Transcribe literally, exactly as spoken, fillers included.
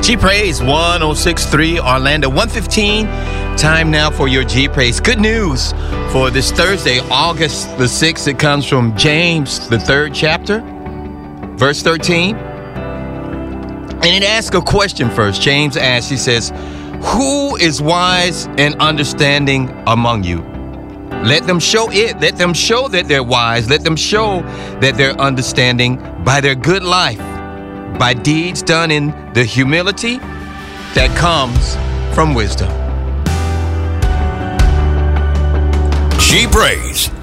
G Praise one oh six point three Orlando, one fifteen. Time now for your G Praise. Good news for this Thursday, August the sixth. It comes from James, the third chapter, verse thirteen. And it asks a question first. James asks, he says, who is wise and understanding among you? Let them show it. Let them show that they're wise. Let them show that they're understanding by their good life, by deeds done in the humility that comes from wisdom. G Praise